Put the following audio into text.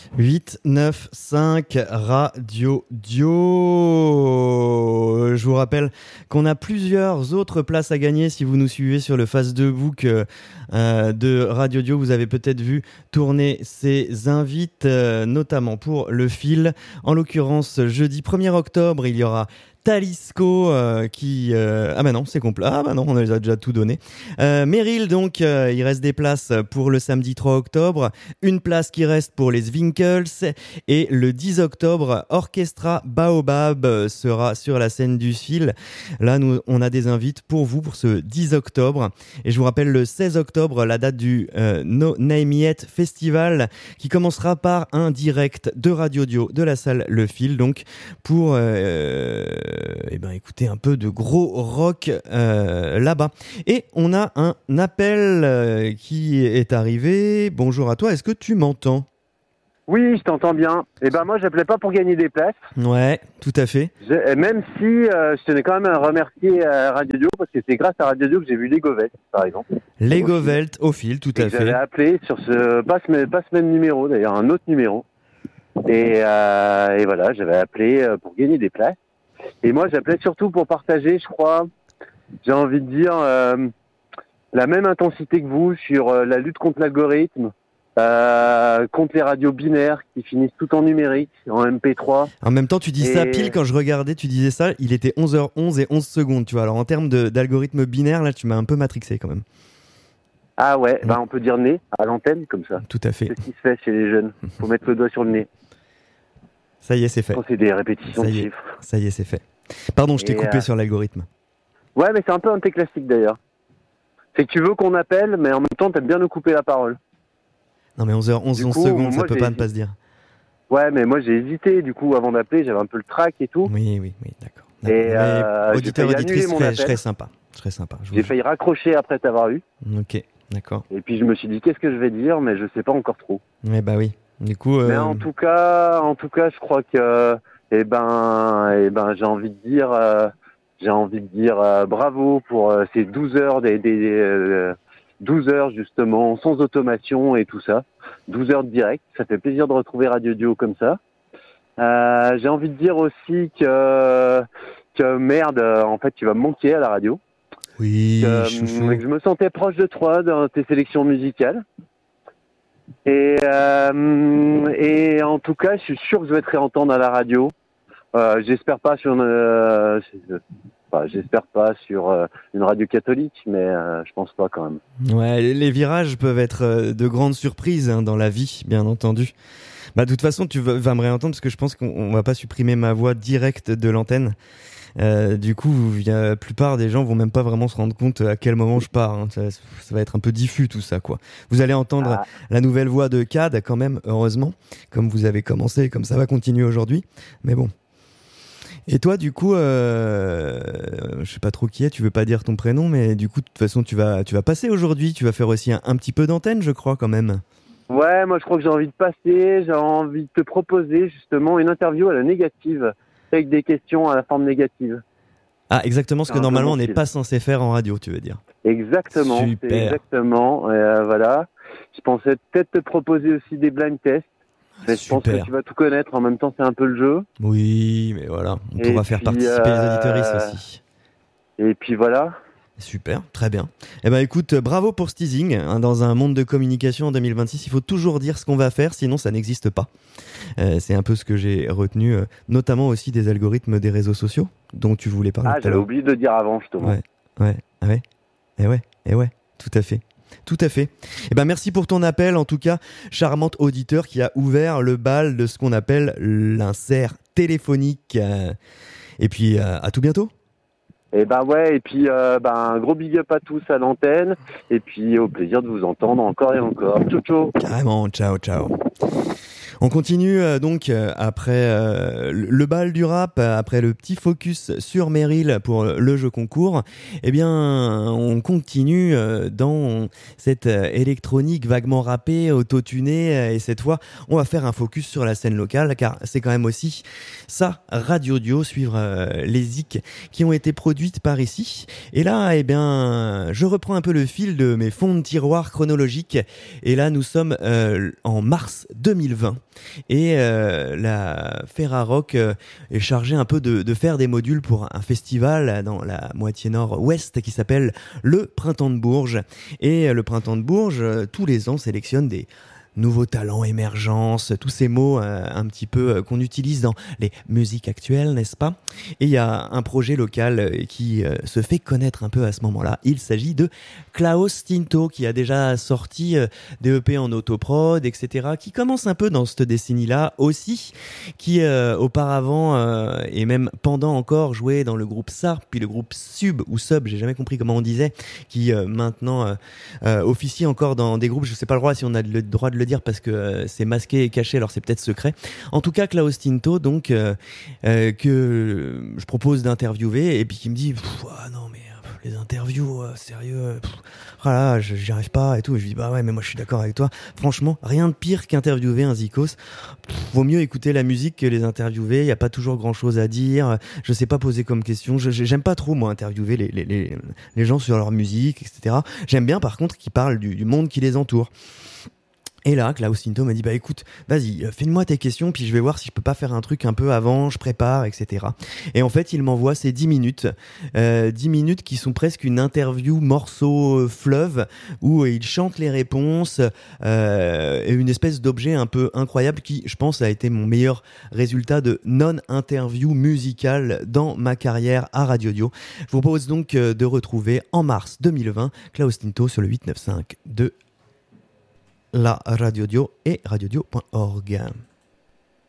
895 Radio Dio. Je vous rappelle qu'on a plusieurs autres places à gagner si vous nous suivez sur le Facebook de Radio Dio. Vous avez peut-être vu tourner ces invites, notamment pour le fil. En l'occurrence, jeudi 1er octobre, il y aura Talisco qui... Ah bah non, c'est complet. Ah bah non, on les a déjà tout donné. Meryl, donc, il reste des places pour le samedi 3 octobre. Une place qui reste pour les Zwinkels. Et le 10 octobre, Orchestra Baobab sera sur la scène du fil. Là, nous, on a des invites pour vous pour ce 10 octobre. Et je vous rappelle le 16 octobre, la date du No Name Yet Festival qui commencera par un direct de Radio Dio de la salle Le Fil. Donc, pour... écoutez un peu de gros rock là-bas. Et on a un appel qui est arrivé. Bonjour à toi, est-ce que tu m'entends ? Oui, je t'entends bien. Moi, j'appelais pas pour gagner des places. Ouais, tout à fait. Même si je tenais quand même à remercier Radio Dio, parce que c'est grâce à Radio Dio que j'ai vu Lego Velt, par exemple. Lego Velt au fil, tout à fait. J'avais appelé sur pas ce même numéro, d'ailleurs, un autre numéro. Et voilà, j'avais appelé pour gagner des places. Et moi, j'appelais surtout pour partager, je crois, j'ai envie de dire, la même intensité que vous sur la lutte contre l'algorithme, contre les radios binaires qui finissent tout en numérique, en MP3. En même temps, tu dis ça pile quand je regardais, tu disais ça, il était 11h11 et 11 secondes, tu vois. Alors en termes d'algorithme binaire, là, tu m'as un peu matrixé quand même. Ah ouais, on peut dire nez à l'antenne, comme ça. Tout à fait. C'est ce qui se fait chez les jeunes. Faut mettre le doigt sur le nez. Ça y est, c'est fait. Quand c'est des répétitions de chiffres. Ça y est, c'est fait. Pardon, je t'ai coupé sur l'algorithme. Ouais, mais c'est un peu un thé classique d'ailleurs. C'est que tu veux qu'on appelle, mais en même temps, t'aimes bien nous couper la parole. Non, mais 11h11, 11 secondes, ça peut pas ne pas se dire. Ouais, mais moi j'ai hésité, du coup, avant d'appeler, j'avais un peu le trac et tout. Oui, d'accord. Et auditeur, auditrice, je serais sympa. J'ai failli raccrocher après t'avoir eu. Ok, d'accord. Et puis je me suis dit, qu'est-ce que je vais dire, mais je sais pas encore trop. Ouais, bah oui. Du coup, mais en tout cas, je crois que, j'ai envie de dire, bravo pour ces 12 heures, 12 heures justement, sans automation et tout ça. 12 heures de direct. Ça fait plaisir de retrouver Radio Dio comme ça. J'ai envie de dire aussi que merde, en fait, tu vas me manquer à la radio. Oui, que je me sentais proche de toi dans tes sélections musicales. Et en tout cas, je suis sûr que je vais te réentendre à la radio. J'espère pas sur une radio catholique, mais je pense pas quand même. Ouais, les virages peuvent être de grandes surprises dans la vie, bien entendu. Bah, de toute façon, tu vas me réentendre parce que je pense qu'on va pas supprimer ma voix directe de l'antenne. Du coup, la plupart des gens vont même pas vraiment se rendre compte à quel moment je pars. Hein. Ça va être un peu diffus tout ça, quoi. Vous allez entendre la nouvelle voix de Cad, quand même, heureusement, comme vous avez commencé, comme ça va continuer aujourd'hui. Mais bon. Et toi, du coup, je sais pas trop qui est. Tu veux pas dire ton prénom, mais du coup, de toute façon, tu vas passer aujourd'hui. Tu vas faire aussi un petit peu d'antenne, je crois, quand même. Ouais, moi, je crois que j'ai envie de passer. J'ai envie de te proposer justement une interview à la négative. Avec des questions à la forme négative. Ah, exactement ce que normalement on n'est pas censé faire en radio, tu veux dire. Exactement. Super. Exactement. Voilà. Je pensais peut-être te proposer aussi des blind tests. Mais je pense que tu vas tout connaître. En même temps, c'est un peu le jeu. Oui, mais voilà. On pourra faire participer les auditeuristes aussi. Et puis voilà. Super, très bien. Eh ben écoute, bravo pour ce teasing. Dans un monde de communication en 2026, il faut toujours dire ce qu'on va faire, sinon ça n'existe pas. C'est un peu ce que j'ai retenu, notamment aussi des algorithmes des réseaux sociaux dont tu voulais parler. Ah, j'avais oublié de le dire avant, justement. Ouais. Et ouais, tout à fait. Tout à fait. Eh ben merci pour ton appel, en tout cas, charmante auditeur qui a ouvert le bal de ce qu'on appelle l'insert téléphonique. Et puis à tout bientôt. Et puis un gros big up à tous à l'antenne, et puis au plaisir de vous entendre encore et encore. Ciao, ciao. Carrément, ciao. On continue donc après le bal du rap, après le petit focus sur Meryl pour le jeu concours. Eh bien, on continue dans cette électronique vaguement rappée, autotunée, et cette fois, on va faire un focus sur la scène locale, car c'est quand même aussi ça, Radio Dio, suivre les zik qui ont été produites par ici. Et là, eh bien, je reprends un peu le fil de mes fonds de tiroir chronologiques, et là, nous sommes en mars 2020. et la Ferrarock est chargée un peu de faire des modules pour un festival dans la moitié nord-ouest qui s'appelle le Printemps de Bourges. Et le Printemps de Bourges, tous les ans, sélectionne des nouveaux talents, émergence, tous ces mots un petit peu qu'on utilise dans les musiques actuelles, n'est-ce pas? Et il y a un projet local qui se fait connaître un peu à ce moment-là. Il s'agit de Klaus Tinto, qui a déjà sorti des EP en autoprod, etc., qui commence un peu dans cette décennie-là aussi, qui auparavant et même pendant encore jouait dans le groupe Sarp, puis le groupe Sub ou Sub, j'ai jamais compris comment on disait, qui maintenant officie encore dans des groupes, je sais pas le droit si on a le droit de le dire parce que c'est masqué et caché, alors c'est peut-être secret. En tout cas, Klaus Tinto, donc que je propose d'interviewer et puis qui me dit non mais les interviews sérieux, voilà, j'y arrive pas et tout. Et je lui dis bah ouais mais moi je suis d'accord avec toi. Franchement, rien de pire qu'interviewer un Zikos. Vaut mieux écouter la musique que les interviewer. Il y a pas toujours grand chose à dire. Je sais pas poser comme question. J'aime pas trop moi interviewer les gens sur leur musique, etc. J'aime bien par contre qu'ils parlent du monde qui les entoure. Et là, Klaus Tinto m'a dit bah écoute, vas-y, fais-moi tes questions, puis je vais voir si je peux pas faire un truc un peu avant, je prépare, etc. Et en fait, il m'envoie ces 10 minutes, 10 minutes qui sont presque une interview morceau fleuve, où il chante les réponses, et une espèce d'objet un peu incroyable qui, je pense, a été mon meilleur résultat de non-interview musicale dans ma carrière à Radio Dio. Je vous propose donc de retrouver en mars 2020 Klaus Tinto sur le 895 de la Radio Dio et radiodio.org.